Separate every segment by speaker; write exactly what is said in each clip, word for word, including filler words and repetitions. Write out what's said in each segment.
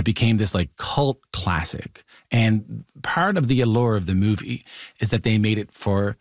Speaker 1: that became this like cult classic. And part of the allure of the movie is that they made it for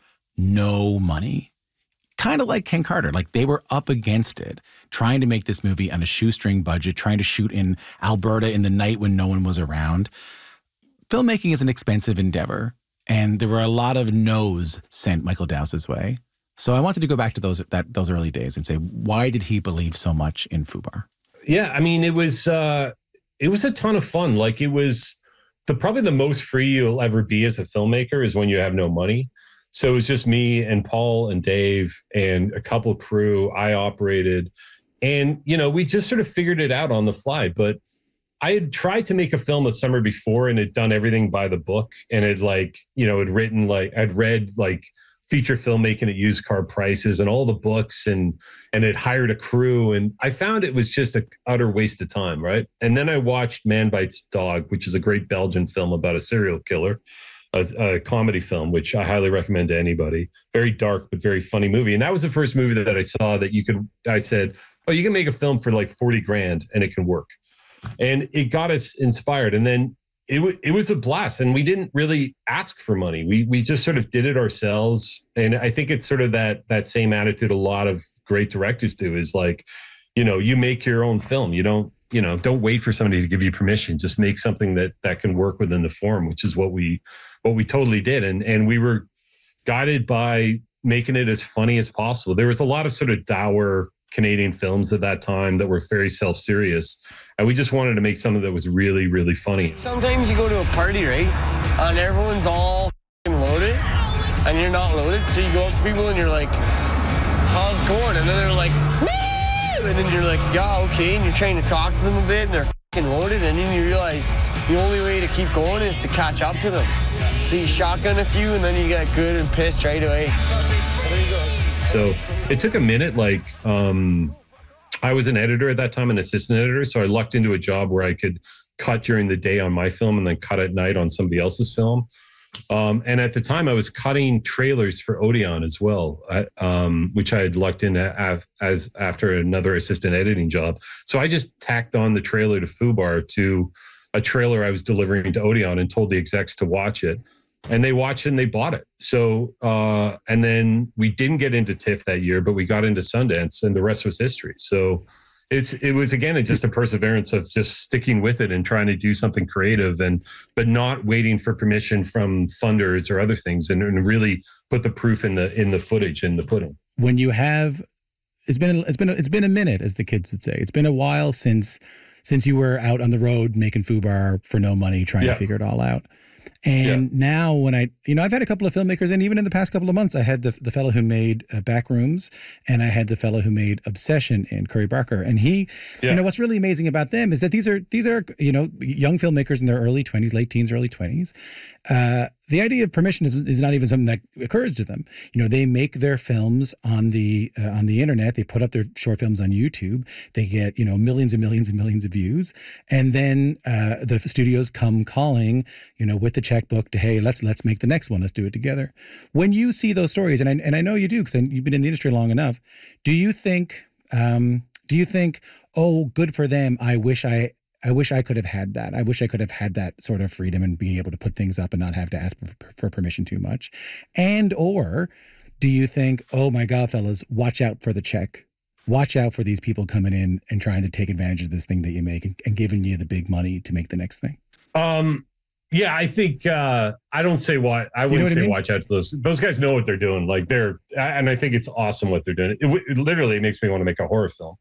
Speaker 1: no money. Kind of like Ken Carter. Like they were up against it, trying to make this movie on a shoestring budget, trying to shoot in Alberta in the night when no one was around. Filmmaking is an expensive endeavor, and there were a lot of no's sent Michael Dowse's way. So I wanted to go back to those that those early days and say, why did he believe so much in FUBAR?
Speaker 2: Yeah, I mean, it was uh, it was a ton of fun. Like it was the probably the most free you'll ever be as a filmmaker is when you have no money. So it was just me and Paul and Dave and a couple crew. I operated, and you know, we just sort of figured it out on the fly. But I had tried to make a film the summer before and had done everything by the book, and had like, you know, had written like I'd read like feature filmmaking at used car prices and all the books, and and had hired a crew, and I found it was just an utter waste of time, right? And then I watched Man Bites Dog, which is a great Belgian film about a serial killer, a, a comedy film, which I highly recommend to anybody. Very dark but very funny movie, and that was the first movie that I saw that you could. I said, "Oh, you can make a film for like forty grand and it can work," and it got us inspired, and then. It, w- it was a blast, and we didn't really ask for money. We we just sort of did it ourselves, and I think it's sort of that that same attitude a lot of great directors do is like, you know, you make your own film. You don't you know don't wait for somebody to give you permission. Just make something that that can work within the form, which is what we what we totally did, and and we were guided by making it as funny as possible. There was a lot of sort of dour Canadian films at that time that were very self-serious, and we just wanted to make something that was really, really funny.
Speaker 3: Sometimes you go to a party, right, and everyone's all loaded, and you're not loaded, so you go up to people and you're like, how's it going? And then they're like, woo! And then you're like, yeah, okay, and you're trying to talk to them a bit, and they're loaded, and then you realize the only way to keep going is to catch up to them. So you shotgun a few, and then you get good and pissed right away. There you go.
Speaker 2: So it took a minute. Like um, I was an editor at that time, an assistant editor. So I lucked into a job where I could cut during the day on my film and then cut at night on somebody else's film. Um, and at the time I was cutting trailers for Odeon as well, I, um, which I had lucked in as, as after another assistant editing job. So I just tacked on the trailer to FUBAR to a trailer I was delivering to Odeon and told the execs to watch it. And they watched it and they bought it. So, uh, and then we didn't get into TIFF that year, but we got into Sundance, and the rest was history. So it's, it was, again, just a perseverance of just sticking with it and trying to do something creative, and, but not waiting for permission from funders or other things, and, and really put the proof in the, in the footage, in the pudding.
Speaker 1: When you have, it's been, it's been, it's been a minute, as the kids would say. It's been a while since, since you were out on the road making FUBAR for no money, trying yeah. to figure it all out. And yeah. now when I, you know, I've had a couple of filmmakers, and even in the past couple of months, I had the the fellow who made uh, Backrooms, and I had the fellow who made Obsession, and Curry Barker. And he, yeah. you know, what's really amazing about them is that these are, these are, you know, young filmmakers in their early twenties, late teens, early twenties. Uh, the idea of permission is, is not even something that occurs to them. You know, they make their films on the, uh, on the internet. They put up their short films on YouTube. They get, you know, millions and millions and millions of views. And then uh, the studios come calling, you know, with the checkbook to, hey, let's, let's make the next one. Let's do it together. When you see those stories, and I, and I know you do, because you've been in the industry long enough, do you think, um, do you think, oh, good for them. I wish I, I wish I could have had that. I wish I could have had that sort of freedom and being able to put things up and not have to ask for, for permission too much. And, or do you think, oh my God, fellas, watch out for the check. Watch out for these people coming in and trying to take advantage of this thing that you make, and, and giving you the big money to make the next thing?
Speaker 2: Um, yeah, I think, uh, I don't say why, I wouldn't say I mean? watch out to those. Those guys know what they're doing. Like they're, and I think it's awesome what they're doing. It, it literally makes me want to make a horror film.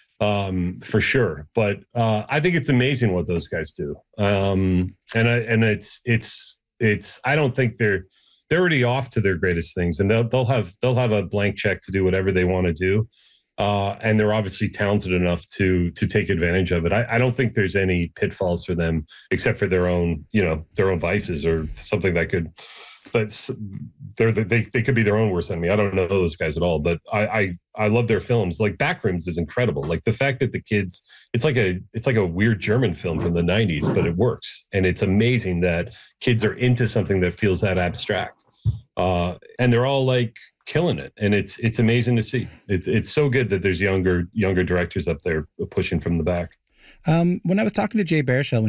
Speaker 2: Um, for sure. But, uh, I think it's amazing what those guys do. Um, and I, and it's, it's, it's, I don't think they're, they're already off to their greatest things, and they'll, they'll have, they'll have a blank check to do whatever they want to do. Uh, and they're obviously talented enough to, to take advantage of it. I, I don't think there's any pitfalls for them, except for their own, you know, their own vices or something that could, but they're, they, they could be their own worst enemy. I don't know those guys at all, but I, I, I love their films. Like Backrooms is incredible. Like the fact that the kids, it's like a, it's like a weird German film from the nineties, but it works. And it's amazing that kids are into something that feels that abstract. Uh, and they're all like killing it. And it's, it's amazing to see. It's, it's so good that there's younger, younger directors up there pushing from the back.
Speaker 1: Um, when I was talking to Jay Baruchel,